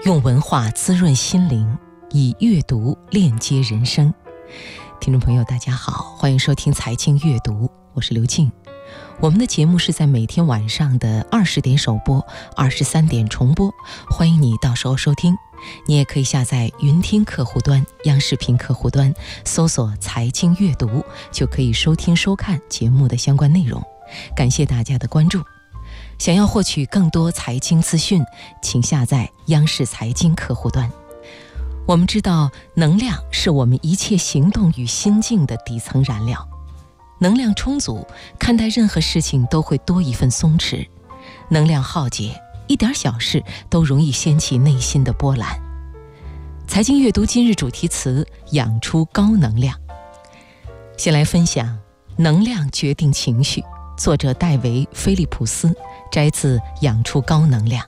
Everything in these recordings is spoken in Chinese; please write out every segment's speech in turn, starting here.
用文化滋润心灵，以阅读链接人生。听众朋友大家好，欢迎收听财经阅读，我是刘静。我们的节目是在每天晚上的20点首播，23点重播，欢迎你到时候收听。你也可以下载云听客户端、央视频客户端，搜索财经阅读，就可以收听收看节目的相关内容。感谢大家的关注。想要获取更多财经资讯，请下载央视财经客户端。我们知道，能量是我们一切行动与心境的底层燃料。能量充足，看待任何事情都会多一份松弛；能量耗竭，一点小事都容易掀起内心的波澜。财经阅读今日主题词：养出高能量。先来分享能量决定情绪，作者戴维·菲利普斯，摘自《养出高能量》。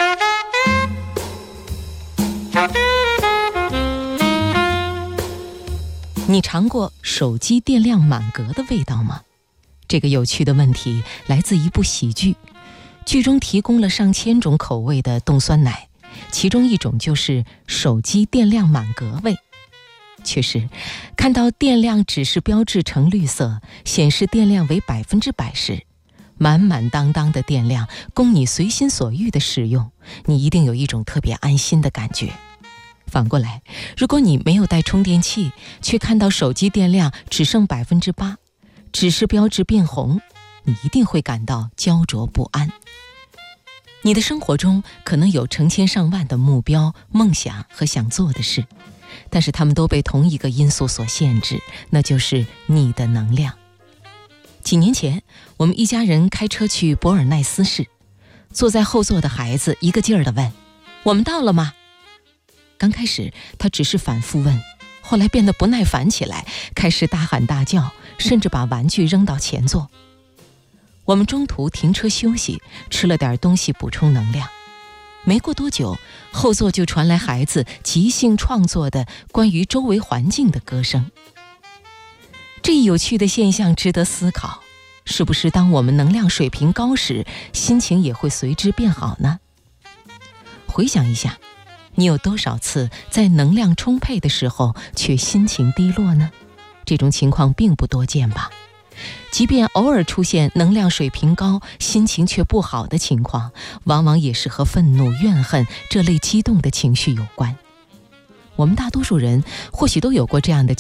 你尝过手机电量满格的味道吗？这个有趣的问题来自一部喜剧，剧中提供了上千种口味的冻酸奶，其中一种就是手机电量满格味。确实，看到电量指示标志呈绿色，显示电量为100%时，满满当当的电量供你随心所欲的使用，你一定有一种特别安心的感觉。反过来，如果你没有带充电器，却看到手机电量只剩8%，指示标志变红，你一定会感到焦灼不安。你的生活中可能有成千上万的目标、梦想和想做的事，但是它们都被同一个因素所限制，那就是你的能量。几年前，我们一家人开车去博尔奈斯市，坐在后座的孩子一个劲儿地问：“我们到了吗？”刚开始他只是反复问，后来变得不耐烦起来，开始大喊大叫，甚至把玩具扔到前座。我们中途停车休息，吃了点东西补充能量。没过多久，后座就传来孩子即兴创作的关于周围环境的歌声。这一有趣的现象值得思考，是不是当我们能量水平高时，心情也会随之变好呢？回想一下，你有多少次在能量充沛的时候却心情低落呢？这种情况并不多见吧？即便偶尔出现能量水平高，心情却不好的情况，往往也是和愤怒、怨恨这类激动的情绪有关。我们大多数人或许都有过这样的